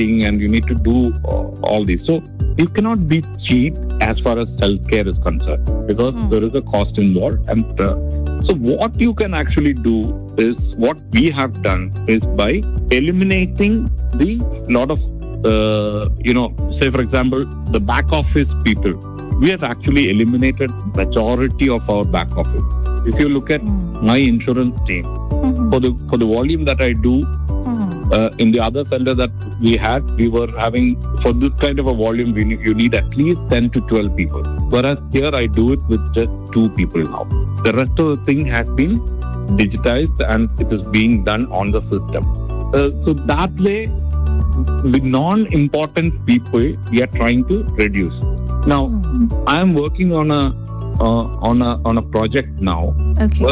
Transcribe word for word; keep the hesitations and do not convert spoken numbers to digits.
marketing and you need to do uh, all this. So you cannot be cheap as far as healthcare is concerned because mm. there is a cost involved. And uh, so what you can actually do is what we have done is by eliminating the lot of, uh, you know, say for example, the back office people. We have actually eliminated majority of our back office. If you look at mm. my insurance team, mm-hmm. for the for the volume that I do, mm. uh, in the other center that we had, we were having, for this kind of a volume, we need, you need at least ten to twelve people. Whereas here I do it with just two people now. The rest of the thing has been digitized and it is being done on the system. Uh, so that way, the non-important people we are trying to reduce. Now, mm. I am working on a uh, on a on a project now. Okay.